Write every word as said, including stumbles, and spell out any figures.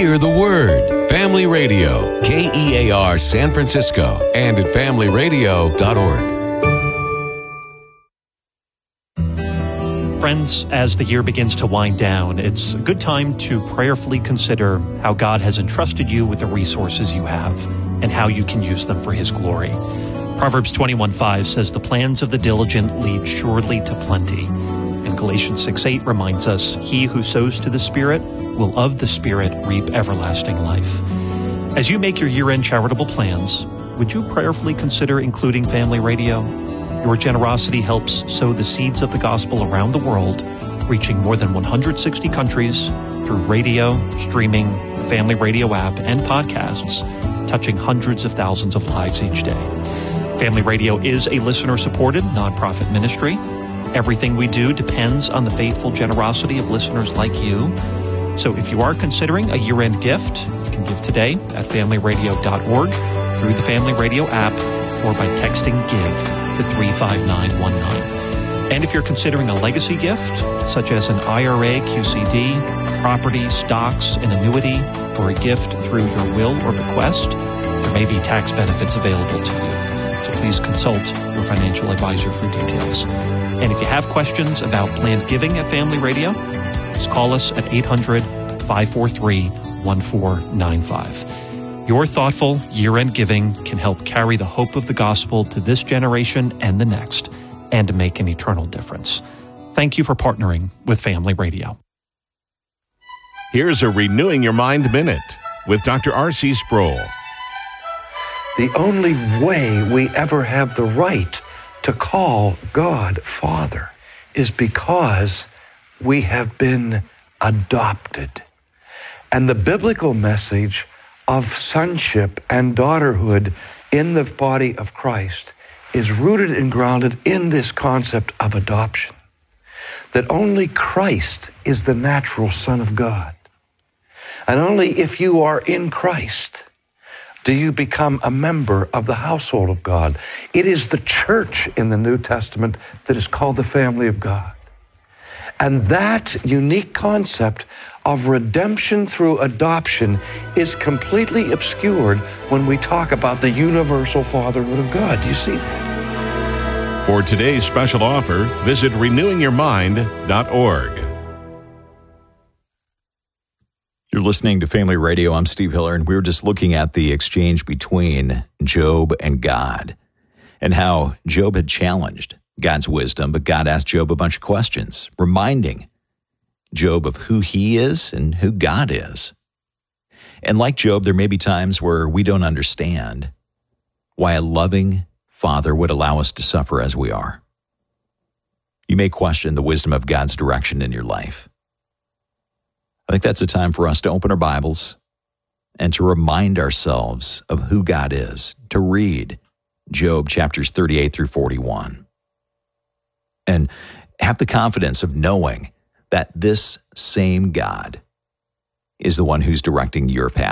Hear the Word. Family Radio, K E A R San Francisco, and at family radio dot org. Friends, as the year begins to wind down, it's a good time to prayerfully consider how God has entrusted you with the resources you have and how you can use them for His glory. Proverbs twenty-one five says, "The plans of the diligent lead surely to plenty." And Galatians six eight reminds us, "He who sows to the Spirit will of the Spirit reap everlasting life." As you make your year-end charitable plans, would you prayerfully consider including Family Radio? Your generosity helps sow the seeds of the gospel around the world, reaching more than one hundred sixty countries through radio, streaming, the Family Radio app, and podcasts, touching hundreds of thousands of lives each day. Family Radio is a listener-supported nonprofit ministry. Everything we do depends on the faithful generosity of listeners like you. So if you are considering a year-end gift, you can give today at family radio dot org, through the Family Radio app, or by texting GIVE to three five nine one nine. And if you're considering a legacy gift, such as an I R A, Q C D, property, stocks, an annuity, or a gift through your will or bequest, there may be tax benefits available to you. So please consult your financial advisor for details. And if you have questions about planned giving at Family Radio, just call us at eight hundred, five four three, one four nine five. Your thoughtful year-end giving can help carry the hope of the gospel to this generation and the next, and to make an eternal difference. Thank you for partnering with Family Radio. Here's a Renewing Your Mind Minute with Doctor R C Sproul. The only way we ever have the right to call God Father is because we have been adopted. And the biblical message of sonship and daughterhood in the body of Christ is rooted and grounded in this concept of adoption. That only Christ is the natural Son of God. And only if you are in Christ do you become a member of the household of God. It is the church in the New Testament that is called the family of God. And that unique concept of redemption through adoption is completely obscured when we talk about the universal fatherhood of God. You see that? For today's special offer, visit renewing your mind dot org. You're listening to Family Radio. I'm Steve Hiller, and we were just looking at the exchange between Job and God and how Job had challenged God's wisdom, but God asked Job a bunch of questions, reminding Job of who he is and who God is. And like Job, there may be times where we don't understand why a loving Father would allow us to suffer as we are. You may question the wisdom of God's direction in your life. I think that's a time for us to open our Bibles and to remind ourselves of who God is, to read Job chapters thirty-eight through forty-one, and have the confidence of knowing that this same God is the one who's directing your path.